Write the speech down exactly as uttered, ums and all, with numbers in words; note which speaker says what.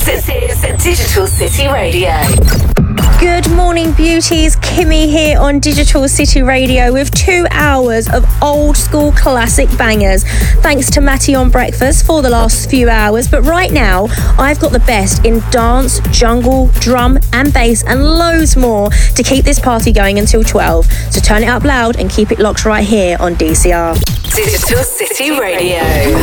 Speaker 1: This is Digital City Radio.
Speaker 2: Good morning, beauties. Kimmy here on Digital City Radio with two hours of old school classic bangers. Thanks to Matty on breakfast for the last few hours. But right now, I've got the best in dance, jungle, drum and bass and loads more to keep this party going until twelve. So turn it up loud and keep it locked right here on D C R.
Speaker 1: Digital City Radio.